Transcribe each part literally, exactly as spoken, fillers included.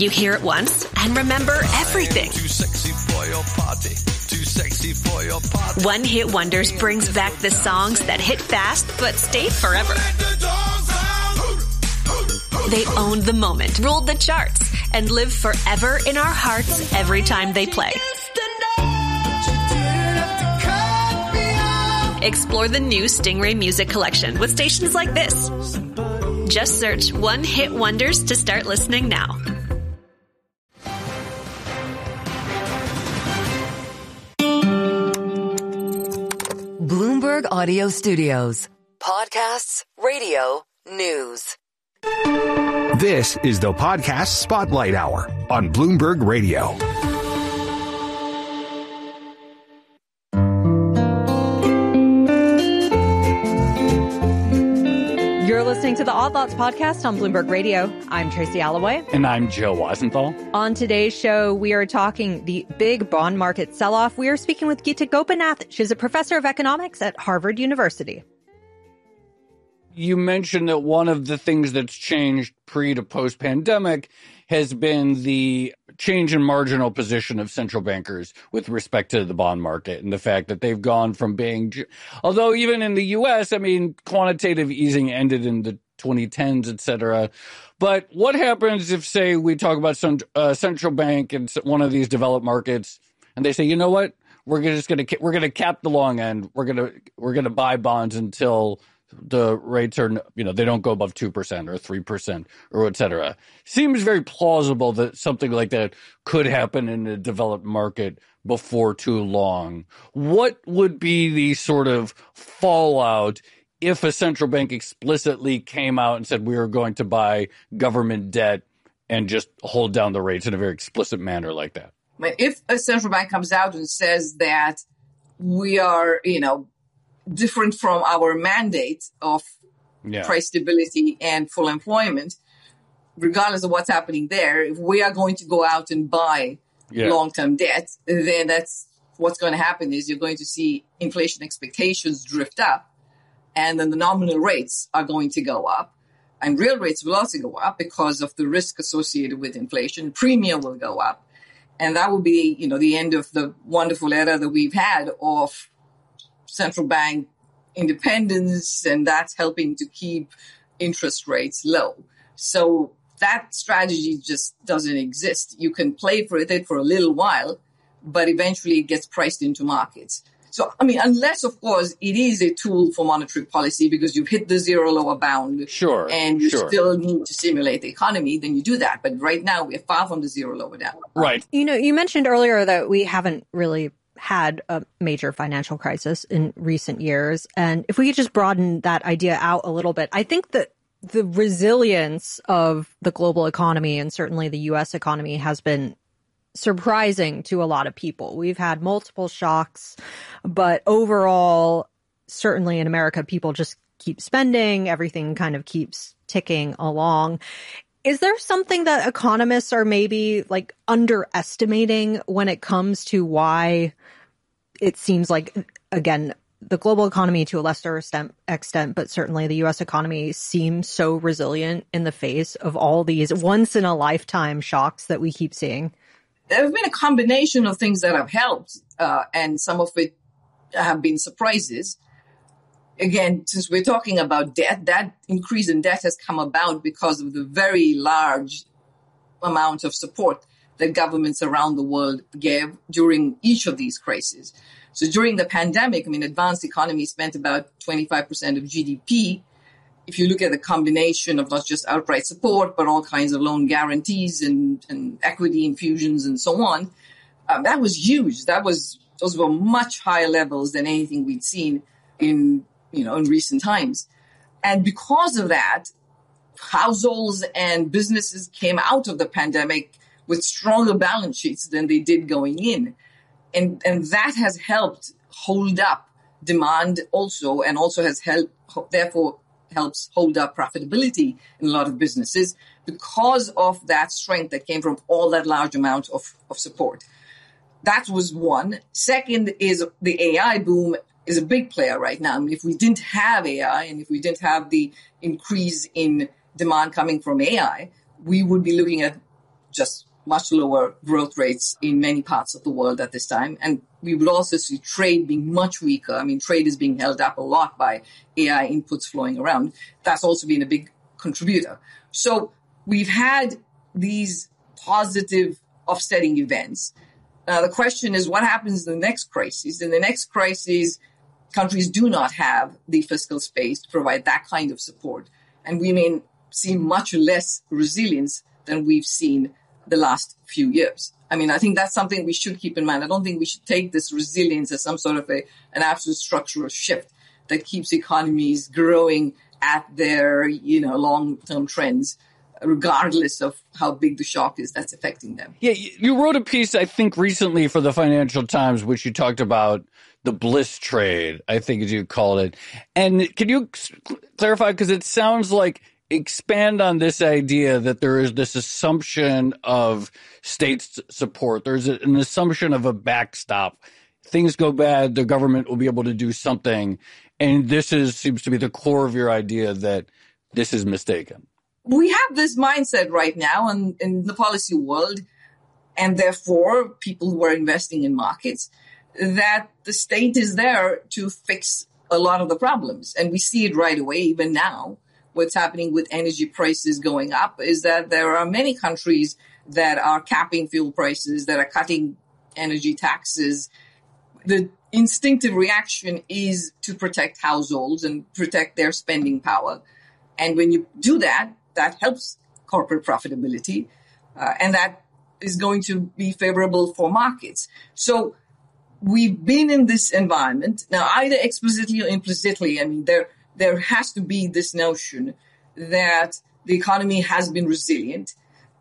You hear it once and remember everything. Too sexy for your party. Too sexy for your party. One Hit Wonders brings back the songs that hit fast but stayed forever. They owned the moment, ruled the charts, and live forever in our hearts every time they play. Explore the new Stingray Music Collection with stations like this. Just search One Hit Wonders to start listening now. Bloomberg Audio Studios. Podcasts, radio, news. This is the Podcast Spotlight Hour on Bloomberg Radio. You're listening to the Odd Lots podcast on Bloomberg Radio. I'm Tracy Alloway. And I'm Joe Weisenthal. On today's show, we are talking the big bond market sell-off. We are speaking with Geeta Gopinath. She's a professor of economics at Harvard University. You mentioned that one of the things that's changed pre to post pandemic has been the change in marginal position of central bankers with respect to the bond market and the fact that they've gone from being, although even in the U S, I mean, quantitative easing ended in the twenty tens, et cetera. But what happens if, say, we talk about some uh, central bank in one of these developed markets and they say, you know what, we're just going to we're going to cap the long end. We're going to we're going to buy bonds until the rates are, you know, they don't go above two percent or three percent or et cetera. Seems very plausible that something like that could happen in a developed market before too long. What would be the sort of fallout if a central bank explicitly came out and said we are going to buy government debt and just hold down the rates in a very explicit manner like that? If a central bank comes out and says that we are, you know, different from our mandate of yeah. price stability and full employment, regardless of what's happening there, if we are going to go out and buy yeah. long-term debt, then that's what's going to happen is you're going to see inflation expectations drift up, and then the nominal rates are going to go up, and real rates will also go up because of the risk associated with inflation. Premium will go up, and that will be, you know, the end of the wonderful era that we've had of central bank independence, and that's helping to keep interest rates low. So that strategy just doesn't exist. You can play for it for a little while, but eventually it gets priced into markets. So, I mean, unless, of course, it is a tool for monetary policy because you've hit the zero lower bound sure, and you sure. still need to stimulate the economy, then you do that. But right now, we're far from the zero lower down. Right. You know, you mentioned earlier that we haven't really had a major financial crisis in recent years. And if we could just broaden that idea out a little bit, I think that the resilience of the global economy and certainly the U S economy has been surprising to a lot of people. We've had multiple shocks, but overall, certainly in America, people just keep spending. Everything kind of keeps ticking along. Is there something that economists are maybe like underestimating when it comes to why it seems like, again, the global economy to a lesser extent, extent, but certainly the U S economy seems so resilient in the face of all these once in a lifetime shocks that we keep seeing? There have been a combination of things that have helped, uh, and some of it have been surprises. Again, since we're talking about debt, that increase in debt has come about because of the very large amount of support that governments around the world gave during each of these crises. So during the pandemic, I mean, advanced economies spent about twenty-five percent of G D P. If you look at the combination of not just outright support, but all kinds of loan guarantees and, and equity infusions and so on, um, that was huge. That was, those were much higher levels than anything we'd seen in, you know, in recent times. And because of that, households and businesses came out of the pandemic with stronger balance sheets than they did going in. And, and that has helped hold up demand also, and also has helped, therefore, helps hold up profitability in a lot of businesses because of that strength that came from all that large amount of, of support. That was one. Second is the A I boom is a big player right now. I mean, if we didn't have A I and if we didn't have the increase in demand coming from A I, we would be looking at just much lower growth rates in many parts of the world at this time. And we would also see trade being much weaker. I mean, trade is being held up a lot by A I inputs flowing around. That's also been a big contributor. So we've had these positive offsetting events. Now, the question is, what happens in the next crisis? In the next crisis, countries do not have the fiscal space to provide that kind of support. And we may see much less resilience than we've seen the last few years. I mean, I think that's something we should keep in mind. I don't think we should take this resilience as some sort of a, an absolute structural shift that keeps economies growing at their, you know, long-term trends, regardless of how big the shock is that's affecting them. Yeah, you wrote a piece, I think, recently for the Financial Times, which you talked about the bliss trade, I think as you called it. And can you clarify, because it sounds like, expand on this idea that there is this assumption of state support. There's an assumption of a backstop. Things go bad, the government will be able to do something. And this is seems to be the core of your idea that this is mistaken. We have this mindset right now in, in the policy world, and therefore people who are investing in markets, that the state is there to fix a lot of the problems. And we see it right away, even now. What's happening with energy prices going up is that there are many countries that are capping fuel prices, that are cutting energy taxes. The instinctive reaction is to protect households and protect their spending power. And when you do that, that helps corporate profitability, uh, and that is going to be favorable for markets. So we've been in this environment now, either explicitly or implicitly. I mean, there there has to be this notion that the economy has been resilient,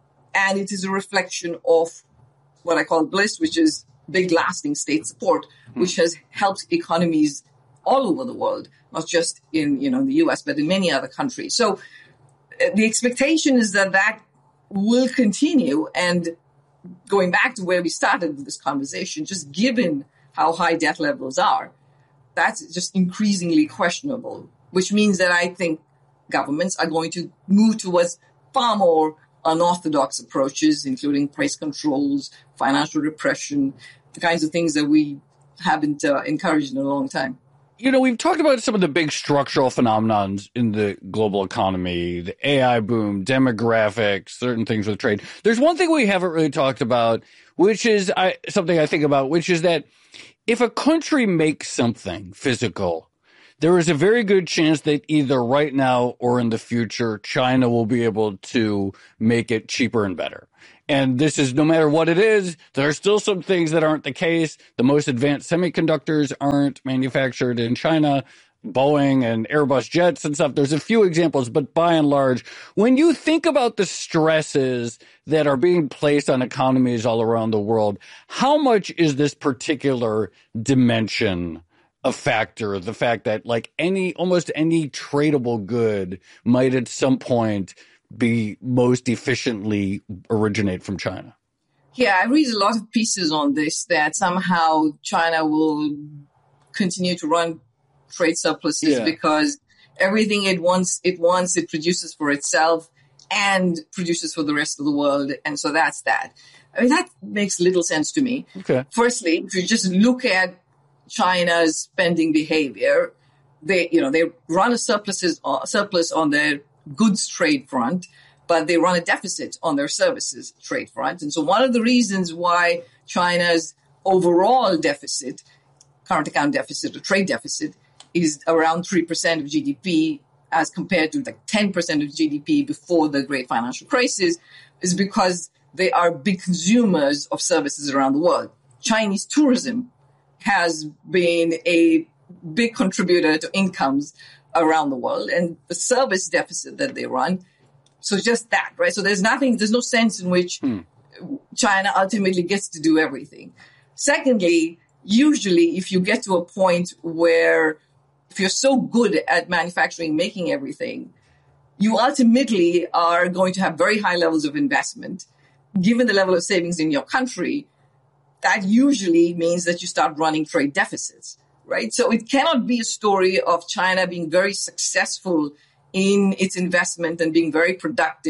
and it is a reflection of what I call bliss, which is big, lasting state support, mm-hmm. which has helped economies all over the world, not just in you know the U S, but in many other countries. So the expectation is that that will continue. And going back to where we started with this conversation, just given how high debt levels are, that's just increasingly questionable, which means that I think governments are going to move towards far more unorthodox approaches, including price controls, financial repression, the kinds of things that we haven't uh, encouraged in a long time. You know, we've talked about some of the big structural phenomenons in the global economy, the A I boom, demographics, certain things with trade. There's one thing we haven't really talked about, which is I, something I think about, which is that if a country makes something physical, there is a very good chance that either right now or in the future, China will be able to make it cheaper and better. And this is no matter what it is, there are still some things that aren't the case. The most advanced semiconductors aren't manufactured in China, Boeing and Airbus jets and stuff. There's a few examples, but by and large, when you think about the stresses that are being placed on economies all around the world, how much is this particular dimension a factor? The fact that like any, almost any tradable good might at some point be most efficiently originate from China? Yeah, I read a lot of pieces on this, that somehow China will continue to run trade surpluses yeah. because everything it wants, it wants, it produces for itself and produces for the rest of the world. And so that's that. I mean, that makes little sense to me. Okay. Firstly, if you just look at China's spending behavior, they, you know, they run a surpluses, uh, surplus on their goods trade front, but they run a deficit on their services trade front. And so one of the reasons why China's overall deficit, current account deficit or trade deficit, is around three percent of G D P as compared to like ten percent of G D P before the great financial crisis, is because they are big consumers of services around the world. Chinese tourism has been a big contributor to incomes around the world, and the service deficit that they run. So just that, right? So there's nothing, there's no sense in which hmm. China ultimately gets to do everything. Secondly, usually if you get to a point where if you're so good at manufacturing, making everything, you ultimately are going to have very high levels of investment. Given the level of savings in your country, that usually means that you start running trade deficits. Right. So it cannot be a story of China being very successful in its investment and being very productive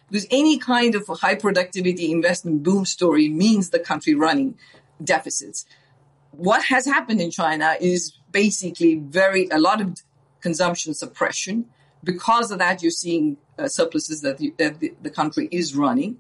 Because any kind of high productivity investment boom story means the country running deficits. What has happened in China is basically very a lot of consumption suppression. Because of that, you're seeing uh, surpluses that, you, that the, the country is running.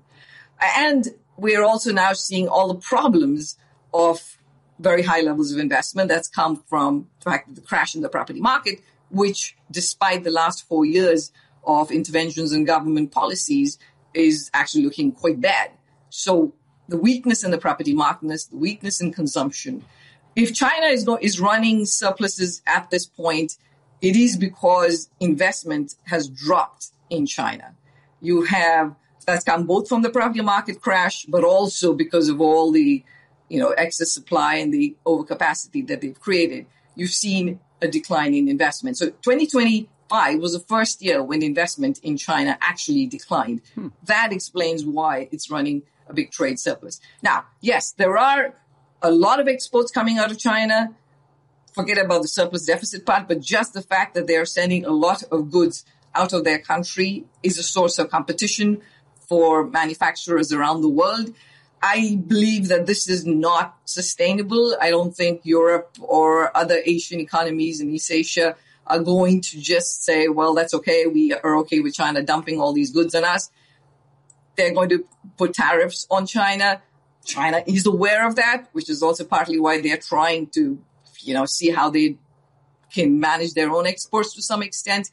And we're also now seeing all the problems of very high levels of investment that's come from the fact that the crash in the property market, which despite the last four years of interventions and government policies is actually looking quite bad. So the weakness in the property market, the weakness in consumption. If China is, go- is running surpluses at this point, it is because investment has dropped in China. You have, that's come both from the property market crash, but also because of all the, you know, excess supply and the overcapacity that they've created. You've seen a decline in investment. So twenty twenty-five was the first year when investment in China actually declined. Hmm. That explains why it's running a big trade surplus. Now, yes, there are a lot of exports coming out of China. Forget about the surplus deficit part, but just the fact that they are sending a lot of goods out of their country is a source of competition for manufacturers around the world. I believe that this is not sustainable. I don't think Europe or other Asian economies in East Asia are going to just say, well, that's okay. We are okay with China dumping all these goods on us. They're going to put tariffs on China. China is aware of that, which is also partly why they're trying to, you know, see how they can manage their own exports to some extent.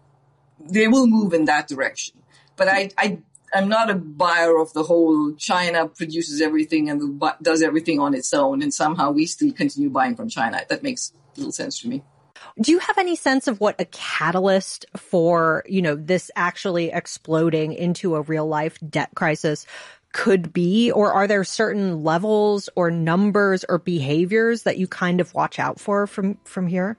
They will move in that direction. But I, I, I'm not a buyer of the whole China produces everything and does everything on its own, and somehow we still continue buying from China. That makes little sense to me. Do you have any sense of what a catalyst for, you know, this actually exploding into a real life debt crisis could be? Or are there certain levels or numbers or behaviors that you kind of watch out for from, from here?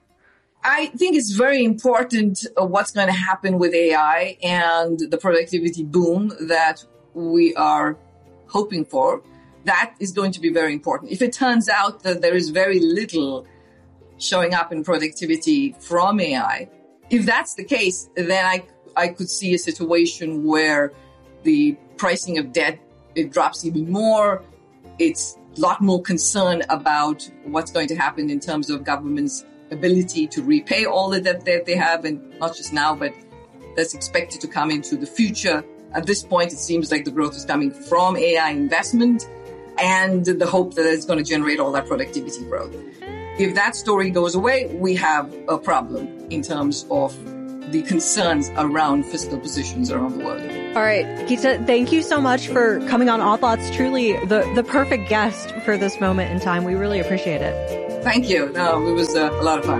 I think it's very important uh, what's going to happen with A I and the productivity boom that we are hoping for. That is going to be very important. If it turns out that there is very little showing up in productivity from A I, if that's the case, then I, I could see a situation where the pricing of debt, it drops even more. It's a lot more concern about what's going to happen in terms of government's ability to repay all the debt that they have, and not just now, but that's expected to come into the future. At this point, it seems like the growth is coming from A I investment and the hope that it's going to generate all that productivity growth. If that story goes away, we have a problem in terms of the concerns around fiscal positions around the world. All right, Geeta, thank you so much for coming on Odd Lots. Truly the, the perfect guest for this moment in time. We really appreciate it. Thank you. No, it was uh, a lot of fun.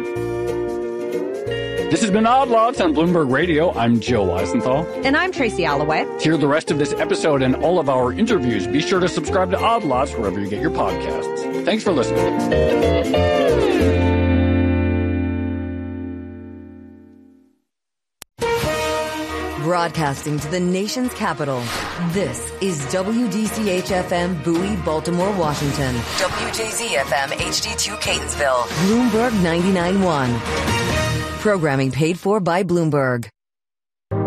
This has been Odd Lots on Bloomberg Radio. I'm Joe Weisenthal. And I'm Tracy Alloway. To hear the rest of this episode and all of our interviews, be sure to subscribe to Odd Lots wherever you get your podcasts. Thanks for listening. Broadcasting to the nation's capital, this is W D C H F M Bowie, Baltimore, Washington. W J Z F M H D two Catonsville. Bloomberg ninety-nine point one. Programming paid for by Bloomberg.